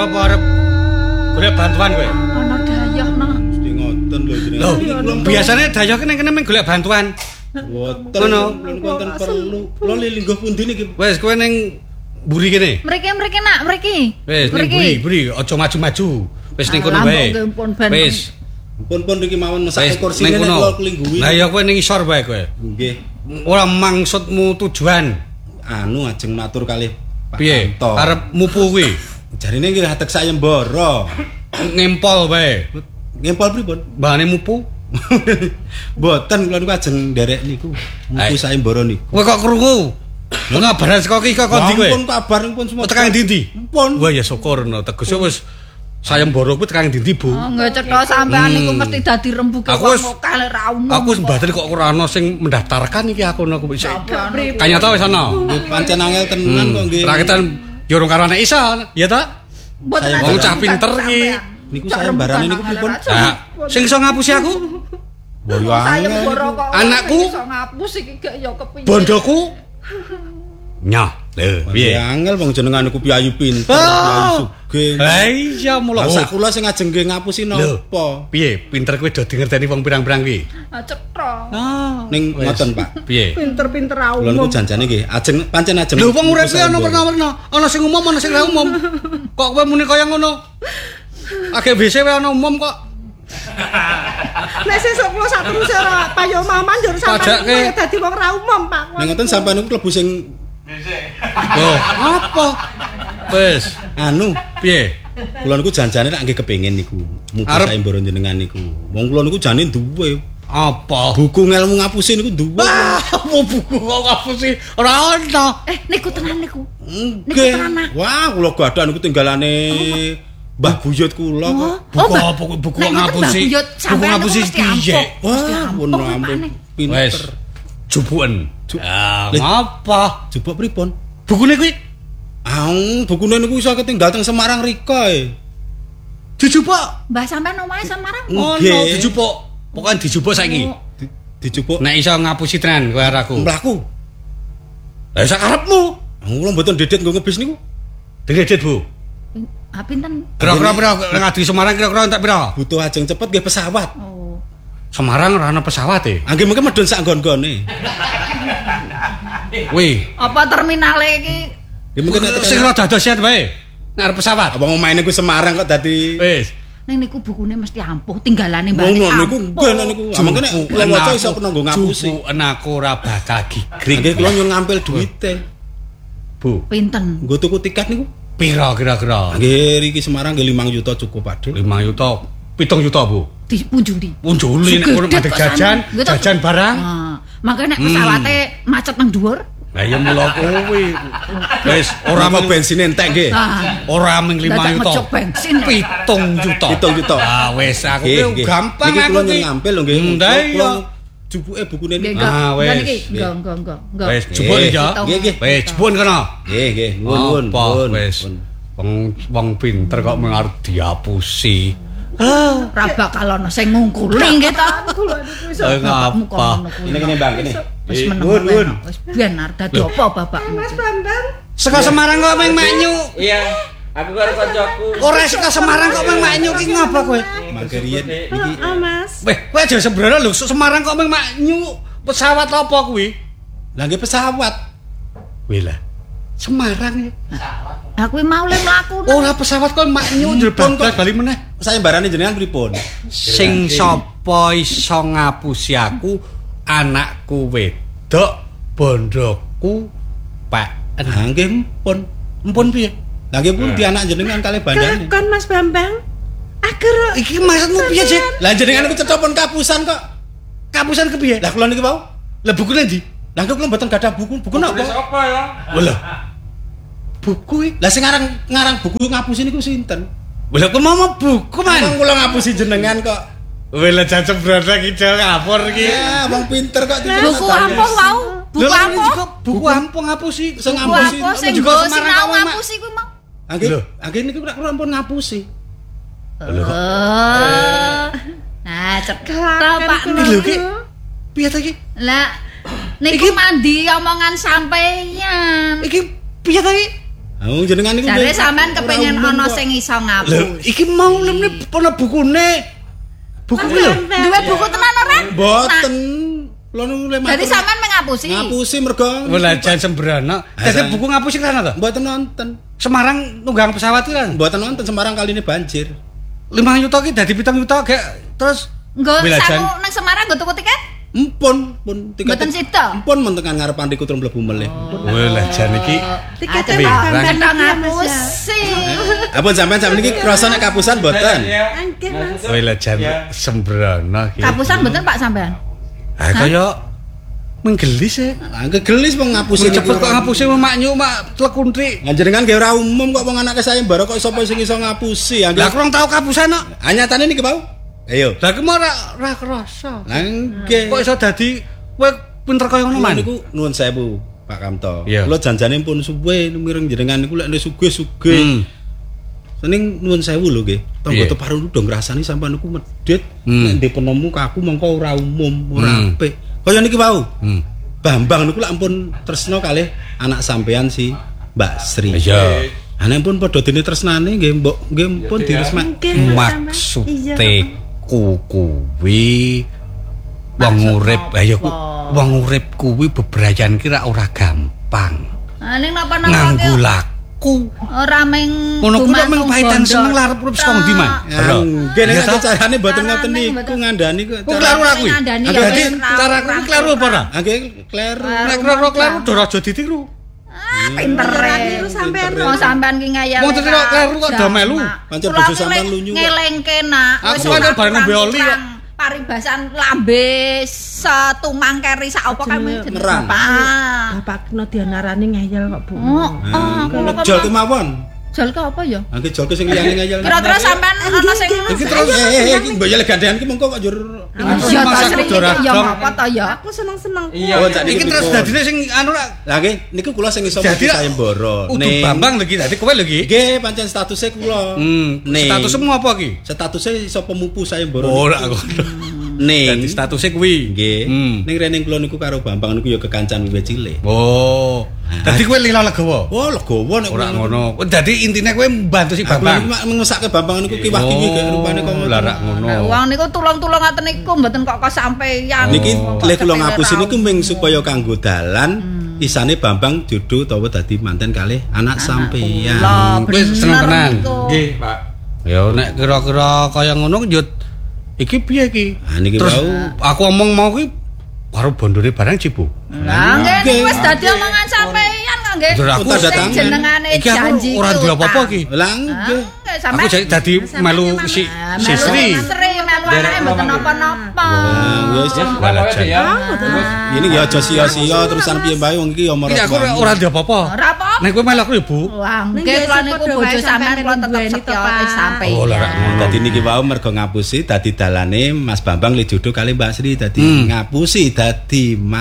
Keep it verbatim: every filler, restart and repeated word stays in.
apa arep golek bantuan kowe? Ana dayah nah. Mesti ngoten lho jenengan. Lho, biasane dayah kene kene mung golek bantuan. Mboten. Ngono. Wonten perlu. Kula lingguh pundi niki? Wis kowe ning mburi kene. Mriki-mriki nak, mriki. Wis ning mburi, mburi aja maju-maju. Wis ning kono wae. Wis. Pun-pun niki mawon mesake Wis kursi ning kene kono. kula kelingguhi. Lah ya kowe ning isor wae kowe. Nggih. Ora maksudmu tujuan. Anu ajeng matur kalih Pak Piye? Kanto. Arep mupu kuwi. Jarine nggih hatek sayembara. Ngempol wae. Ngempol pripun? Mbahane mupu. Mboten kula niku ajeng nderek niku. Mupu sayembara niku. Kowe kok krungu? Lho ngabaran saka iki kok ndi kowe? Ampun kabar pun semua. Tekan ndi? Pun. Wah ya syukur no. Tegus wis sayembara kuwi tekan ndi, Bu? Oh, nggih cetha sampean niku mesti dadi rembuge Aku wis- wong kale ra umum. Aku wis mbaten kok ora ana sing mendaftarkan iki aku aku wis. Kanyata wis ana. Nggih pancen angel tenan kok nggih. Rakitan yo urung karo anak isa, ya ta? Mboten Saya ada wong cah rembugan pinter iki. sampean. Niku sayembarane niku pripun? Nah, sing iso ngapusi aku? Wah yo Saya angel. mboro kok Anakku? iso ngapus iki gak ya kepiye. Bondoku? Nyah. Lho, Piye piye? angel wong jenengan niku piyayu pinter, Ah. piyayu sugih. Ha iya mula. Lah sak kula sing ajeng nggih ngapusi napa? Piye? Pinter kowe do dingerteni wong pirang-pirang kuwi? Ah, cetha. Ah, Ning ngoten, Pak. piye? Pinter-pinter ra Kula niku umum. janjane nggih ajeng pancen ajeng. Lho wong urip kuwi ana warna-warna, ana sing umum, ana sing ra umum. Kok kowe muni kaya ngono? Agek B C wae ana umum kok. Nek sesuk kula sak terus ora payo maman njur Pajakke. sampeyan dadi wong ra umum, Pak. Ning ngoten sampean niku klebu sing Loh, apa? Wis, anu, piye? kula niku janjane tak nggih kepengin niku. Mugi Arep- sayembara jenengan niku. Wong kula niku jane duwe Apa? buku ngelmu ngapusi niku duwe. Ah, mau buku kok ngapusi ora ana. Eh, niku tenan niku. Nggih. Wah, kula gadah niku tinggalane Mbah Buyut kula kok. Buku apa kok buku Nek ngoten, ngapusi? Mbak Buyut, Buku sampean ngapusi niku mesti piye? ampuk. Wah, pun ampun Wes, pinter. jubuken. Ju- Ah, Lih. ngapa? Jebok pripun? Bukune kuwi Aung, bukune niku iso ketinggal teng Semarang rika e. dijupuk. Mbah sampean omahe Semarang. Ono Nggih. dijupuk. Pokoke dijupuk saiki. Di- Dijupuk Nek iso ngapusi tenan kowe karo aku. mlaku. Lah sak karepmu. Kula mboten dedet nggo ngebis niku. Dengedit, Bu. Ah pinten? Kira-kira pira ngadi Semarang kira-kira entek pira? Butuh ajeng cepet nggih pesawat. Oh. Semarang ora ana pesawat e. Angge mungkin medun sak nggon-nggone. Wih, Apa terminale iki? Nggih mungkin nek sing tekan rada dahsyat wae. Nek arep pesawat. apa ngomahne niku Semarang kok dadi Wis. Ning niku bukune mesti ampuh, tinggalane mbah. ngono niku nggih niku. Amang kene kula waca iso kena nggo ngapusi. Jupuken aku ora bakal gigring. Nggih kula nyuwun ngampil duwite. Bu, Pinten? Nggo tuku tiket niku. pira kira-kira? Nggih riki Semarang nggih lima juta cukup Pak. lima juta, pitung juta, Bu. Dipunjuli. Punjuli nek urip Segede madeg kok jajan, sampe. Nggih, toh. jajan barang. Nah, makanya nek Hmm. pesawate macet nang dhuwur. Lah ya mula kuwi. Wis ora Ora mau mung bensin entek nggih. Ah. ora mung lima Dadak juta. ngejok bensin. pitung juta. Pitung juta. Ah wis aku Nggih, ki nggih. gampang Niki aku kula ki. nyuwun ngampil lho nggih. Ndah iya. Jupuke bukune Nggih, niku. enggak. Ah, Enggak wis. niki. Enggak, enggak, enggak. Enggak. Wis jebul Nggih. ya. Nggih, nggih. Wis jebul kono. Nggih, nggih. Nuwun, nuwun. Apa nuwun, wis. nuwun. Wong wong pinter kok mengarep diapusi. Ora bakal ana sing ngungkuli nggih ta. Kula niku iso Eh, Bapakmu kok ngapa? ngono kuwi. Ini kene Bang, kene. Wis Eh, meneng. nuwun, nuwun. Wis biyen arep dadi apa bapakmu? Mas Bambang. Saka Semarang kok meng manyu. Iya, aku karo kancaku. Ora saka Semarang kok meng manyu ki ngapa kowe? Mangke riyen iki Heeh, Mas. Weh, kowe aja sembrono lho, Semarang kok meng manyu. Pesawat apa kuwi? lah nggih pesawat. Weh lah. Semarang ya. Aku mau le mlaku. Ora pesawat kok manyu njur bagdak bali meneh. Sayembarane jenengan pripun? Sing sapa iso ngapusi aku anakku wedok bondoku Pak. Lah nggih pun. Empun piye? Lah nggih pun di anak jenengan kalih bandane. Kakon Mas Bambang. Ager Iki maksudmu piye, Cek? Lah jenengan niku cetha pun kapusan kok. Kapusan kepiye? Lah kula niki wau. Lah bukune ndi? Lah kula mboten gadah buku. Buku Tulis napa? apa ya? Walah. Buku iki. Lah sing ngarang ngarang buku ngapusi niku sinten? Walah kok mau buku Wong man. kula ngapusi jenengan kok. Walah cacep brodak iki jauh ngapur iki. Ya, wong pinter kok. Buku ampuh wau. Buku Lho, ini ampuh. juga buku ampuh ngapusi. Sing Buku ngapusi. ampuh sing juga nggo Semarang sinau kamu, Mak. ngapusi kuwi mau. Angge, Lho. angge niku nek kula ampun ngapusi. Lho kok. Oh. Nah, cetha Pak. Iki lho iki. Piye ta iki? Lah niku mandi omongan sampeyan. Iki piye ta iki? Oh jenengan niku. Jare sampean kepengin ana sing iso Lho, ngapus. iki mau lemne ana bukune. Buku iki lho. Duwe buku tenan ora? Mboten. Kula nu le Jadi sampean mengapusi. ngapusi mergo. Welajan sembrana. Dadi buku ngapusi kan to? Mboten nonton. Semarang nunggang pesawat kan. Mboten nonton Semarang kali ini banjir. lima juta ki dadi pitung juta gek terus Nggo Welajan. sangu nang Semarang nggo tuku tiket? Empun, pun tiket. Mboten sida. Empun men tekan ngarepan riku terus mlebu melih. welajan iki Tiketnya Aduh, makan kan kan ngapusi. Apa sampean sampean iki krasa nek kapusan mboten? Angke Mas. welajan sembrana ki. Kapusan mboten Pak sampean? Ah kaya menggelis e. Lah kegelis wong ngapusi Cepet kok ngapusi maknyu mak tlekuntri. Njenengan ge ora umum kok wong anake sayembara kok sapa sing iso ngapusi. Lah kurang tau kapusan kok. Anyatane niki mau. Ayo. Lah ki mau ora ora krasa. Lah nggih. Kok iso dadi kowe pinter kaya ngono man? niku nuwun sewu Pak Kamto. Iya. Kula janjane pun suwe mireng jenengan niku lek sugih-sugih. Hmm. Sening nuwun sewu lho nggih. Iya. Tangga teparu do ngrasani sampean niku medhit Hmm. nek ndek penemu kaku mengko ora umum, ora Hmm. apik. Kaya niki wau. Hmm. Bambang niku lak ampun tresna kalih anak sampean si Mbak Sri. Iya. Anak pun padha dene tresnane nggih mbok nggih pun diresmek. Maksude kuwi wong urip ayo ku wong urip kuwi bebrayan ki ora gampang. Ah ning napa-napa Nganggo laku. ora meng Ngono kuwi nek mung gumantung paitan bondo. seneng larep urip saka ndi man? Ya, nggih nek Iya toh? carane mboten Carane ngoten niku mboten. ngandani ku. Kok kleru ora kuwi? Ngandani Ah, ya Dadi wis ra- caraku ra- ki kleru apa ora? Ah nggih kleru. Nek kleru kleru do aja ditiru. Ah, pinter Ora e. niru sampean. Wong sampean ki ngayal. Wong terus kok kleru kok do melu. Pancen bojo sampean lunyu kok. Ngelengke nak. Aku Wis pancen ora bareng ngombe oli kok. kurang paribasan lambe setumang keri sak apa kan jenenge Nerang. Bapak. Bapak kena dianarani ngeyel kok, Bu. Oh, oh, kula Jol kemawon. Jol ke apa ya? Ah nggih jol ke sing liyane ngayal. Kira-kira sampean ana sing Iki terus eh eh iki mbok yel gandean ki mengko kok njur. Iya ta Masa sering kudu iki ya radong. apa ta ya? Aku seneng-seneng. Iya. Oh, jadi Iki terus dadine sing anu ra Lah nggih niku kula sing iso Jadi mlebu sayembara. udu Bambang lagi dadi kowe lho iki. Nggih pancen statusnya kula. Hmm, Ning. statusmu apa iki? Statusnya iso pemupu sayembara. Ora niku. ngono. Ning Dadi statusnya kuwi. nggih. Hmm. Ning rene kula niku karo Bambang niku ya kekancan wiwit cilik. Oh. Dadi kowe lila legawa. Oh, legowo nek Ora ngono. Dadi intine kowe mbantu si Bambang. Bambang. Mengesake Bambang niku kiwah-kiwi gak rupane kok ngono. Lah rak ngono. Nah, wong niku tulung-tulung ngaten niku mboten kok kesampeyan. Niki Kok lek kula kepengin ngapusi niku tahu. ming supaya kanggo dalan isane Bambang jodoh utawa dadi manten kalih anak sampeyan. Lah, Kowe bener seneng tenan. niku. Nggih, Pak. Ya nek kira-kira kaya ngono yo iki piye iki? Ah, niki Terus wau. aku omong mau ki karo bondone barang Cibu. Lah nggih Nggih. wis dadi omongan sampeyan kok nggih. Terus aku tanda Sing tangan. jenengane Iki aku janji ora ki duwe apa-apa utang. ki. Lah Ah, nggih. nggih, Aku sampean jadi dadi melu si Ah, si melu Sri. Sri melu Derek anake mboten ngomong napa-napa. Wah, wis. Ya, pokoknya ya. Ini ya aja sia-sia terusan piye bae wong iki ya marah. Iki aku ora ora duwe apa-apa. Ora apa-apa. Nek kowe melu aku ya, Bu. Wah, Ning nggih nggih, kula sing niku padha bojo wae sampean sampean kula tetep duweni setya to, Pak. wis sampe. Oh, lah, rak ngono. Dadi niki wau mergo ngapusi dadi dalane Mas Bambang le jodoh kali Mbak Sri dadi Hmm. ngapusi dadi